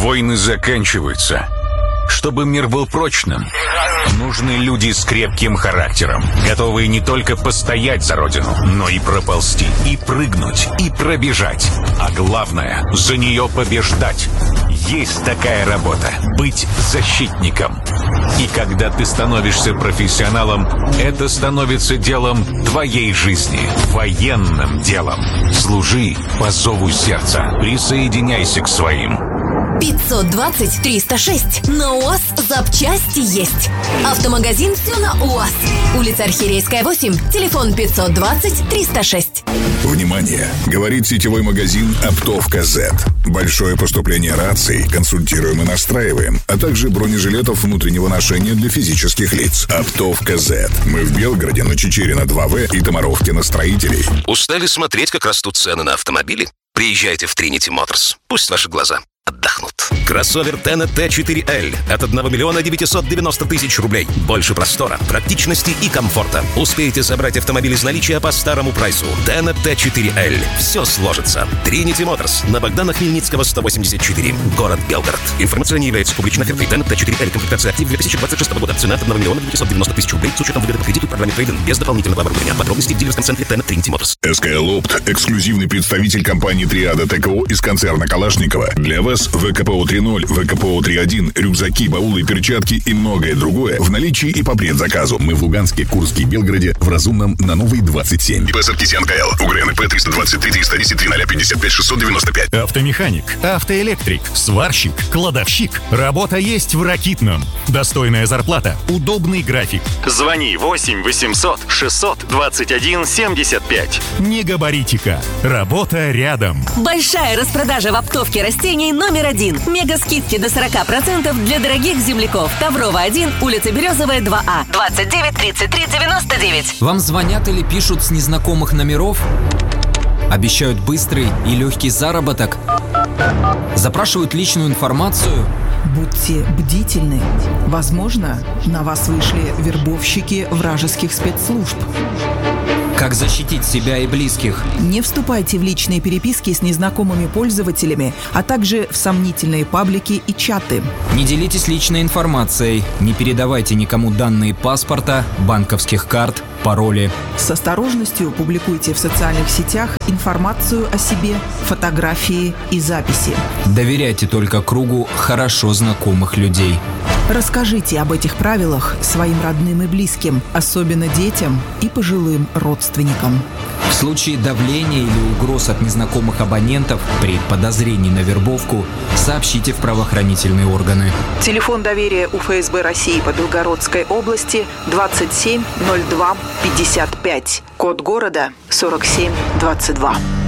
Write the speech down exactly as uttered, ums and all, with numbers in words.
Войны заканчиваются. Чтобы мир был прочным, нужны люди с крепким характером, готовые не только постоять за родину, но и проползти, и прыгнуть, и пробежать. А главное, за нее побеждать. Есть такая работа — быть защитником. И когда ты становишься профессионалом, это становится делом твоей жизни, военным делом. Служи по зову сердца. Присоединяйся к своим. пятьсот двадцать триста шесть. На УАЗ запчасти есть. Автомагазин «Все на УАЗ». Улица Архирейская, восемь. Телефон пятьсот двадцать триста шесть. Внимание! Говорит сетевой магазин «Оптовка зет». Большое поступление раций, консультируем и настраиваем, а также бронежилетов внутреннего ношения для физических лиц. «Оптовка зет». Мы в Белгороде, на Чечерина два вэ и Томаровке на Строителей. Устали смотреть, как растут цены на автомобили? Приезжайте в Trinity Motors. Пусть ваши глаза отдохнут. Кроссовер Тена Т четыре Л от одного миллиона девятьсот девяносто тысяч рублей. Больше простора, практичности и комфорта. Успеете забрать автомобиль из наличия по старому прайсу. Тена Т четыре Л. Все сложится. Trinity Motors на Богдана Хмельницкого сто восемьдесят четыре. Город Белгород. Информация не является публичной офертой. Тена Т четыре Л. Комплектация актив две тысячи двадцать шестого года. Цена от одного миллиона девятьсот девяносто тысяч рублей с учетом выгоды по кредиту в программе трейд-ин без дополнительного оборудования. Подробности в дилерском центре Тена Trinity Motors. СК Лопт, эксклюзивный представитель компании Триада ТКО из концерна Калашникова. Для вас ВКПО три ноль, ВКПО три один, рюкзаки, баулы, перчатки и многое другое в наличии и по предзаказу. Мы в Луганске, Курске, Белгороде, в Разумном, на Новой двадцать семь. ИП Саркисян КЛ. УГРН ИП триста двадцать три триста десять три ноль пятьдесят пять шестьсот девяносто пять. Автомеханик, автоэлектрик, сварщик, кладовщик. Работа есть в Ракитном. Достойная зарплата, удобный график. Звони восемь восемьсот шестьсот двадцать один семьдесят пять. Не габаритика. Работа рядом. Большая распродажа в оптовке растений номер один. Мега скидки до сорок процентов для дорогих земляков. Таврова один, улица Березовая, два А. двадцать девять тридцать три девяносто девять. Вам звонят или пишут с незнакомых номеров? Обещают быстрый и легкий заработок? Запрашивают личную информацию? Будьте бдительны. Возможно, на вас вышли вербовщики вражеских спецслужб. Как защитить себя и близких? Не вступайте в личные переписки с незнакомыми пользователями, а также в сомнительные паблики и чаты. Не делитесь личной информацией, не передавайте никому данные паспорта, банковских карт, пароли. С осторожностью публикуйте в социальных сетях информацию о себе, фотографии и записи. Доверяйте только кругу хорошо знакомых людей. Расскажите об этих правилах своим родным и близким, особенно детям и пожилым родственникам. В случае давления или угроз от незнакомых абонентов при подозрении на вербовку сообщите в правоохранительные органы. Телефон доверия У Ф С Б России по Белгородской области двадцать семь ноль два пятьдесят пять. Код города сорок семь двадцать два.